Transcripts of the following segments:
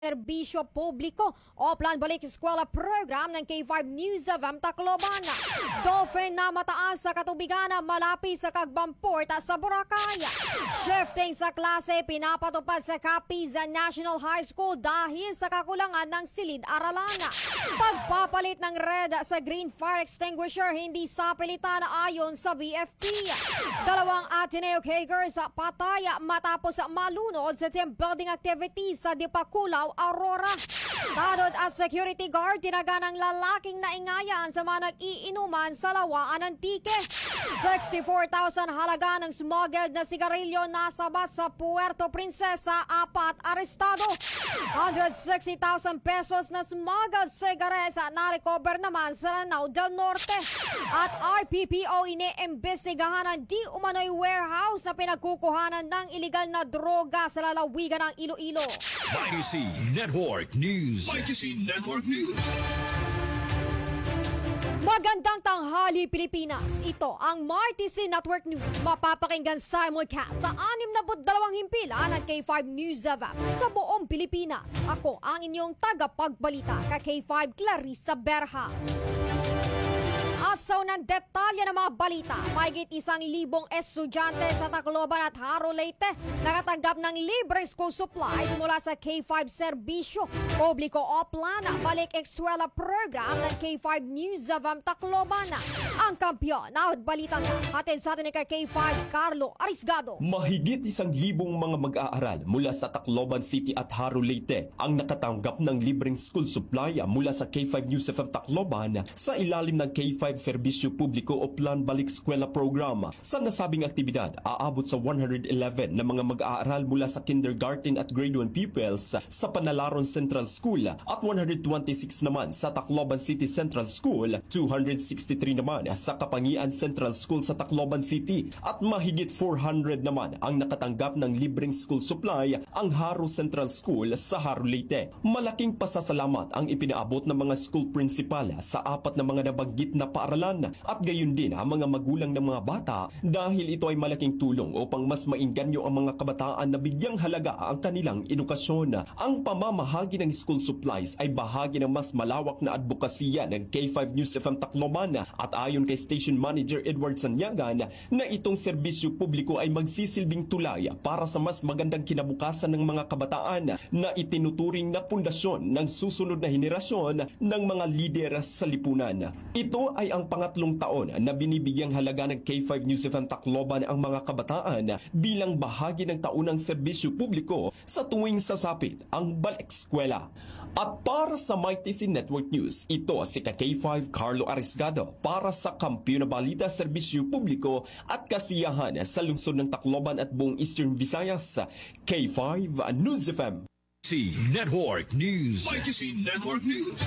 Serbisyo Publiko o Plan Balik Eskwela Program ng K5 News of Tacloban. Dolphin na mataas sa katubigan na malapit sa Kagbamport sa Boracay. Shifting sa klase pinapatupad sa Capiz National High School dahil sa kakulangan ng silid-aralan. Pagpapalit ng red sa green fire extinguisher hindi sapilitan ayon sa BFP. Dalawang Ateneo Kagers patay matapos malunod sa team building activities sa Dipakulaw, Aurora. Tanod at security guard tinaganang lalaking naingayan sa mga nag-iinuman sa Lawaan Antique. 64,000 halaga ng smuggled na sigarilyo nasabat sa Puerto Princesa, 4 arestado. 160,000 pesos na smuggled cigarettes na-recover naman sa Lanao del Norte. At RPPO iniimbestigahan ang di umano'y warehouse na pinagkukuhanan ng iligal na droga sa lalawigan ng Iloilo. YTC Network News. YTC Network News. Magandang tanghali Pilipinas. Ito ang MyTC Network News. Mapapakinggan simulcast sa 62 himpilan ng K5 News of sa buong Pilipinas. Ako ang inyong tagapagbalita ka K5 Clarissa Berha. At sa unang detalye ng mga balita, mahigit 1,000 estudyante sa Tacloban at Haro Leyte nakatanggap ng libre school supplies mula sa K5 Serbisyo Publiko o Plan Balik Eskwela Program ng K5 News of Tacloban. Ang kampiyon na balitang hatid sa atin ni K5 Carlo Arisgado. Mahigit 1,000 mga mag-aaral mula sa Tacloban City at Haro Leyte ang nakatanggap ng libreng school supply mula sa K5 News of Tacloban sa ilalim ng K5 Serbisyo Publiko o Plan Balik Eskwela Program. Sa nasabing aktibidad, aabot sa 111 na mga mag-aaral mula sa kindergarten at grade 1 pupils sa Panalaron Central School at 126 naman sa Tacloban City Central School, 263 naman sa Kapangian Central School sa Tacloban City at mahigit 400 naman ang nakatanggap ng libreng school supply ang Haro Central School sa Haro Leyte. Malaking pasasalamat ang ipinaabot ng mga school principal sa 4 na mga nabanggit na paaralan at gayon din ang mga magulang ng mga bata dahil ito ay malaking tulong upang mas mainganyo ang mga kabataan na bigyang halaga ang kanilang edukasyon. Ang pamamahagi ng school supplies ay bahagi ng mas malawak na advokasya ng K5 News FM Tacloban at ayon kay Station Manager Edward Sanyagan na itong serbisyo publiko ay magsisilbing tulay para sa mas magandang kinabukasan ng mga kabataan na itinuturing na pundasyon ng susunod na henerasyon ng mga lider sa lipunan. Ito ay ang pangatlong taon na binibigyang halaga ng K5 News FM Tacloban ang mga kabataan bilang bahagi ng taunang serbisyo publiko sa tuwing sasapit ang balik eskwela. At para sa MyTC Network News, ito si K5 Carlo Arisgado para sa Kampiyon na Balita Serbisyo Publiko at Kasiyahan sa lungsod ng Tacloban at buong Eastern Visayas. K5 News FM. YTC Network News. YTC Network News.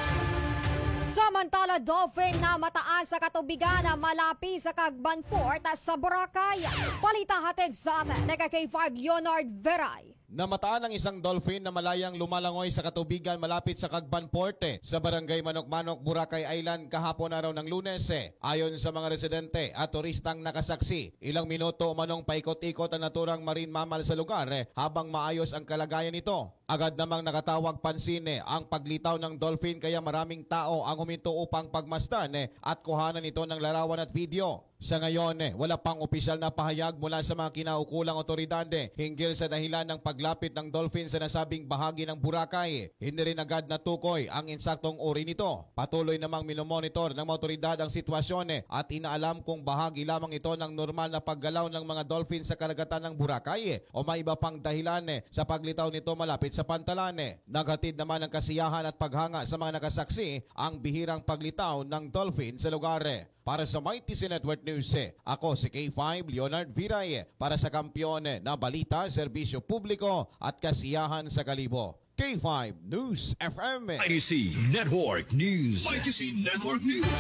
Samantala, dolphin na mataas sa katubigan na malapit sa Kagbamport sa Boracay. Palitang hatid sa atin ni K5 Leonard Veray. Namataan ang isang dolphin na malayang lumalangoy sa katubigan malapit sa Kagbanporte sa barangay Manok-Manok, Boracay Island kahapon araw ng Lunes. Ayon sa mga residente at turistang nakasaksi, ilang minuto umanong paikot-ikot ang naturang marine mammal sa lugar habang maayos ang kalagayan nito. Agad namang nakatawag pansin ang paglitaw ng dolphin kaya maraming tao ang huminto upang pagmasdan at kuhanan ito ng larawan at video. Sa ngayon, wala pang opisyal na pahayag mula sa mga kinaukulang otoridad hinggil sa dahilan ng paglapit ng dolphin sa nasabing bahagi ng Boracay. Hindi rin agad natukoy ang insaktong uri nito. Patuloy namang minomonitor ng mga otoridad ang sitwasyon at inaalam kung bahagi lamang ito ng normal na paggalaw ng mga dolphin sa karagatan ng Boracay o may iba pang dahilan sa paglitaw nito malapit sa pantalan. Naghatid naman ng kasiyahan at paghanga sa mga nakasaksi ang bihirang paglitaw ng dolphin sa lugar. Para sa MyTC Network News, ako si K5 Leonard Viray para sa Kampiyon na Balita, Serbisyo Publiko at Kasiyahan sa Kalibo. K5 News FM. YTC Network News. YTC Network News.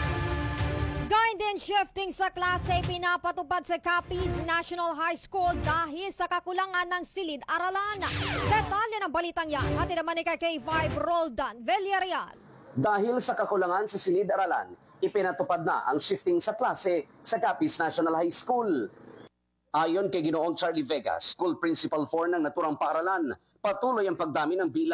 Gayun din shifting sa klase pinapatupad sa Capiz National High School dahil sa kakulangan ng silid-aralan. Detalye ng balitang yan, hatid naman ni K5 Roldan Villarreal. Dahil sa kakulangan sa silid-aralan, ipinatupad na ang shifting sa klase sa Capiz National High School. Ayon kay Ginoong Charlie Vega, School Principal 4 ng naturang paaralan, patuloy ang pagdami ng bilang